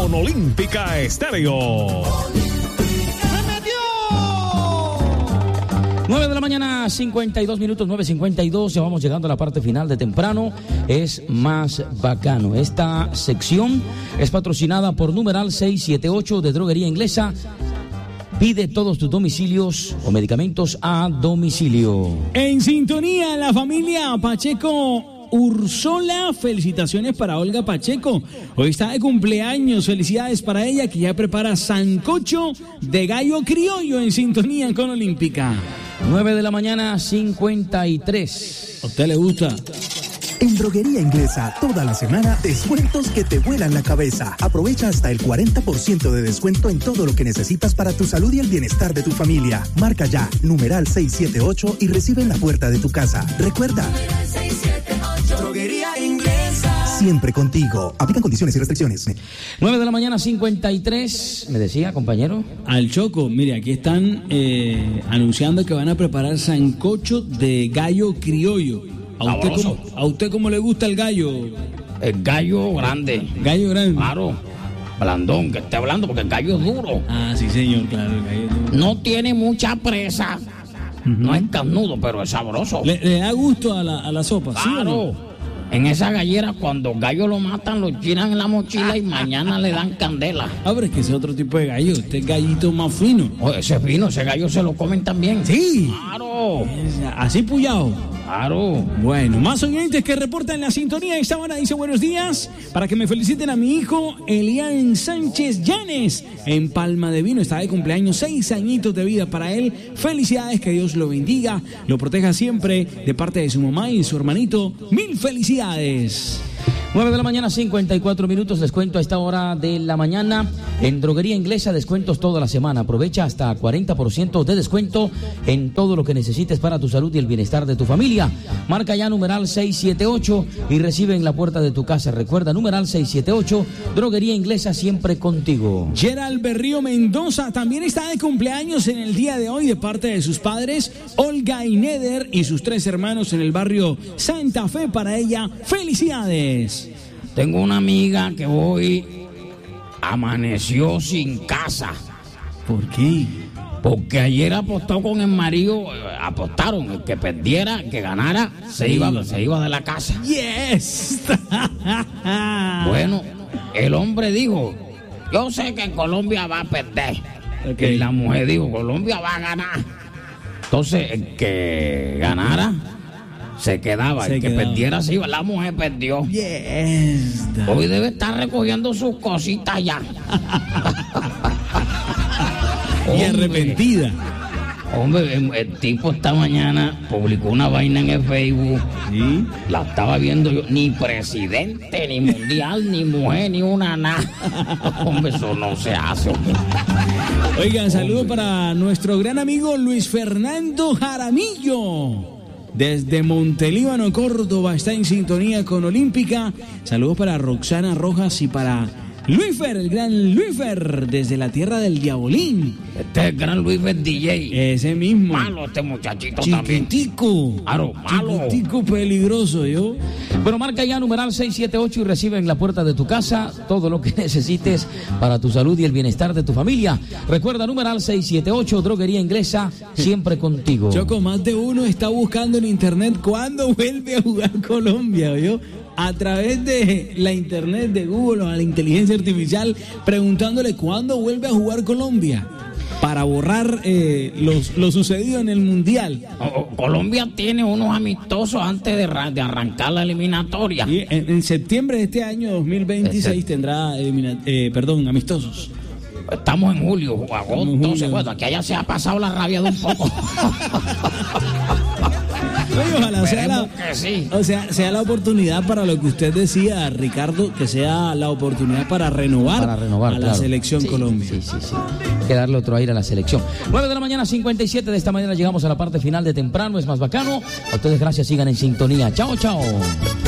con Olímpica Estéreo. 9 de la mañana, 52 minutos, 9:52. Ya vamos llegando a la parte final de temprano. Es más bacano. Esta sección es patrocinada por numeral 678 de Droguería Inglesa. Pide todos tus domicilios o medicamentos a domicilio. En sintonía, la familia Pacheco Ursola. Felicitaciones para Olga Pacheco. Hoy está de cumpleaños. Felicidades para ella, que ya prepara sancocho de gallo criollo en sintonía con Olímpica. 9 de la mañana, 53. ¿A usted le gusta? En Droguería Inglesa, toda la semana, descuentos que te vuelan la cabeza. Aprovecha hasta el 40% de descuento en todo lo que necesitas para tu salud y el bienestar de tu familia. Marca ya, numeral 678 y recibe en la puerta de tu casa. Recuerda, 678, Droguería Inglesa. Siempre contigo. Aplican condiciones y restricciones. 9 de la mañana, 53. ¿Me decía, compañero? Al Choco, mire, aquí están anunciando que van a preparar sancocho de gallo criollo. ¿A usted cómo le gusta el gallo? El gallo grande. Gallo grande. Claro. Blandón, que esté hablando, porque el gallo es duro. Ah, sí, señor, claro, el gallo es duro. No tiene mucha presa. No es carnudo, pero es sabroso. ¿Le da gusto a la sopa? Claro. ¿Sí o no? En esa gallera, cuando el gallo lo matan, lo tiran en la mochila y mañana le dan candela. Ah, pero es que ese es otro tipo de gallo. Este es gallito más fino. Oh, ese es fino, ese gallo se lo comen también. Sí. Claro. Así puyado. Claro. Bueno, más oyentes que reportan la sintonía. Esta hora dice buenos días para que me feliciten a mi hijo Elian Sánchez Llanes en Palma de Vino. Está de cumpleaños, 6 añitos de vida para él. Felicidades, que Dios lo bendiga, lo proteja siempre de parte de su mamá y su hermanito. Mil felicidades. 9 de la mañana, 54 minutos. Descuento a esta hora de la mañana. En Droguería Inglesa, descuentos toda la semana. Aprovecha hasta 40% de descuento en todo lo que necesites para tu salud y el bienestar de tu familia. Marca ya numeral 678 y recibe en la puerta de tu casa. Recuerda, numeral 678, Droguería Inglesa, siempre contigo. Gerald Berrío Mendoza también está de cumpleaños en el día de hoy de parte de sus padres, Olga y Neder, y sus 3 hermanos en el barrio Santa Fe. Para ella, felicidades. Tengo una amiga que hoy amaneció sin casa. ¿Por qué? Porque ayer apostó con el marido, apostaron, el que perdiera, el que ganara, se iba de la casa. ¡Yes! Bueno, el hombre dijo, yo sé que Colombia va a perder. Okay. Y la mujer dijo, Colombia va a ganar. Entonces, el que ganara se quedaba, el que perdiera se iba. La mujer perdió. Yes. Hoy debe estar recogiendo sus cositas ya. Y arrepentida. Hombre, el tipo esta mañana publicó una vaina en el Facebook. ¿Sí? La estaba viendo yo. Ni presidente, ni mundial, ni mujer, ni una nada. Hombre, eso no se hace. Oigan, saludos para nuestro gran amigo Luis Fernando Jaramillo. Desde Montelíbano, Córdoba, está en sintonía con Olímpica. Saludos para Roxana Rojas y para Luifer, el gran Luifer, desde la tierra del Diabolín. Este es el gran Luifer DJ. Ese mismo. Malo este muchachito Chiquitico. también. Claro, malo. Chiquitico peligroso, yo. Bueno, marca ya numeral 678 y recibe en la puerta de tu casa todo lo que necesites para tu salud y el bienestar de tu familia. Recuerda, numeral 678, Droguería Inglesa, siempre contigo. Choco, más de uno está buscando en internet cuándo vuelve a jugar Colombia, ¿yo? A través de la internet de Google o a la inteligencia artificial, preguntándole cuándo vuelve a jugar Colombia para borrar lo sucedido en el Mundial. Colombia tiene unos amistosos antes de arrancar la eliminatoria. Y en septiembre de este año 2026 tendrá amistosos. Estamos en julio, agosto, entonces bueno, aquí allá se ha pasado la rabia de un poco. Oye, ojalá sea la oportunidad para lo que usted decía, Ricardo, que sea la oportunidad para renovar a la selección Colombia. Sí. Hay que darle otro aire a la selección. 9 de la mañana, 57. De esta manera llegamos a la parte final de temprano. Es más bacano. A ustedes gracias, sigan en sintonía. Chao, chao.